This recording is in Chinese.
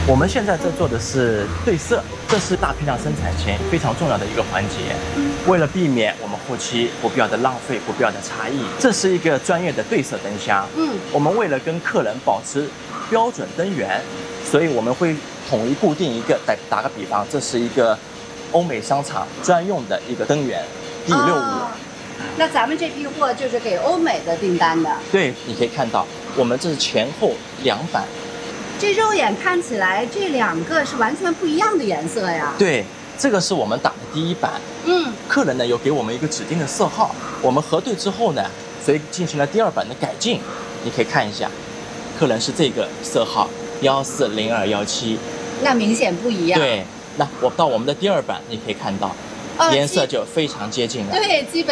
我们现在在做的是对色，这是大批量生产前非常重要的一个环节。为了避免我们后期不必要的浪费、不必要的差异，这是一个专业的对色灯箱。我们为了跟客人保持标准灯源，所以我们会统一固定一个。打个比方，这是一个欧美商场专用的一个灯源 D65。 那咱们这批货就是给欧美的订单的。 对，你可以看到，我们这是前后两版。 这肉眼看起来，这两个是完全不一样的颜色呀。 对，这个是我们打的第一版。客人呢有给我们一个指定的色号，我们核对之后呢，所以进行了第二版的改进。你可以看一下，客人是这个色号140217， 那明显不一样。 对，那到我们的第二版，你可以看到，颜色就非常接近了。 对，基本。